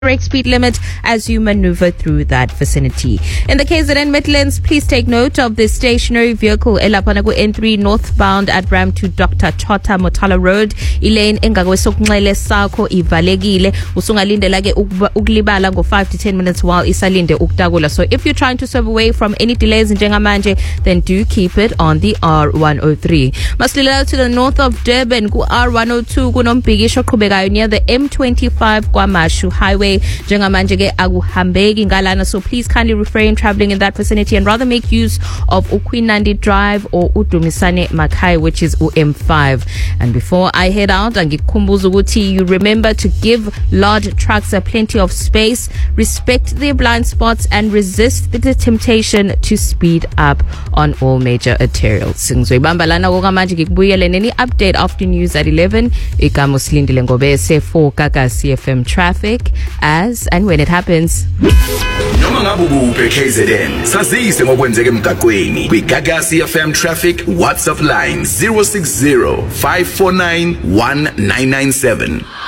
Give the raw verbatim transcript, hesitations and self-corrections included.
correct speed limit as you maneuver through that vicinity. In the K Z N Midlands, please take note of the stationary vehicle elapanaku N three northbound at Ram to Doctor Chota Motala Road. Ilane engakwesokunxele sakho ivalekile. Usungalindela ke ukulibala ngo five to ten minutes while isalinde ukudakula. So if you're trying to swerve away from any delays in njengamanje, then do keep it on the R one oh three. Masilela to the north of Durban ku R one oh two kunombhikisho oqhubekayo near the M twenty-five kwaMashu Highway. Njengamanje ke akuhambeki ngalana, so please kindly refrain traveling in that vicinity and rather make use of uQuinandi Drive or uDumisane Makhaya, which is U M five. And before I head out, angikukhumbuza ukuthi you remember to give large trucks a plenty of space, respect their blind spots and resist the temptation to speed up on all major arterials. Singizoyibamba lana kokamanje ngikubuyele neni update after news at eleven. Igama usilindile Ngobese for Gagasi F M traffic as and when it happens. Noma ngabe ubuphe K Z N, sazise ngokwenzeka emgaqweni. Kwi Gagasi F M traffic WhatsApp line zero six zero five four nine one nine nine seven.